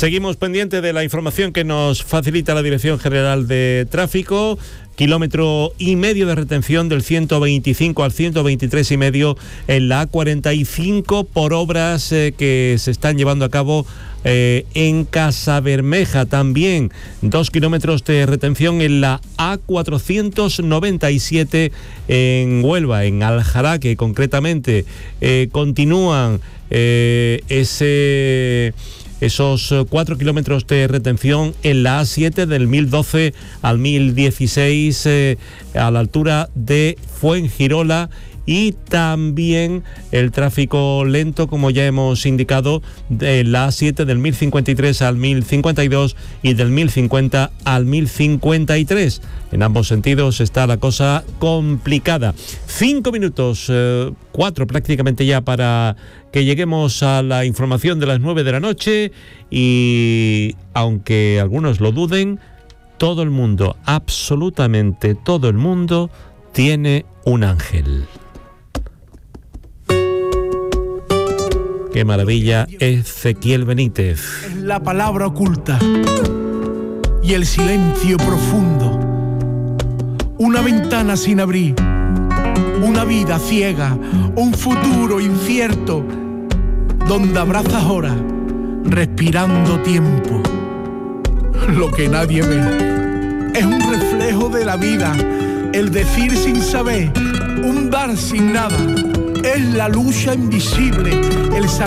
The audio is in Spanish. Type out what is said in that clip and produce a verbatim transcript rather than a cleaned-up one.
Seguimos pendientes de la información que nos facilita la Dirección General de Tráfico. Kilómetro y medio de retención del ciento veinticinco al ciento veintitrés y medio en la A cuarenta y cinco por obras eh, que se están llevando a cabo eh, en Casabermeja. También dos kilómetros de retención en la A cuatrocientos noventa y siete en Huelva, en Aljaraque concretamente. Eh, continúan eh, ese... esos cuatro kilómetros de retención en la A siete del mil doce al mil dieciséis eh, a la altura de Fuengirola, y también el tráfico lento, como ya hemos indicado, de la A siete del mil cincuenta y tres al mil cincuenta y dos y del mil cincuenta al mil cincuenta y tres. En ambos sentidos está la cosa complicada. Cinco minutos, eh, cuatro prácticamente ya para que lleguemos a la información de las nueve de la noche, y aunque algunos lo duden, todo el mundo, absolutamente todo el mundo, tiene un ángel. ¡Qué maravilla, Ezequiel Benítez! Es la palabra oculta y el silencio profundo. Una ventana sin abrir, una vida ciega, un futuro incierto, donde abrazas horas, respirando tiempo. Lo que nadie ve es un reflejo de la vida, el decir sin saber, un dar sin nada. Es la lucha invisible, el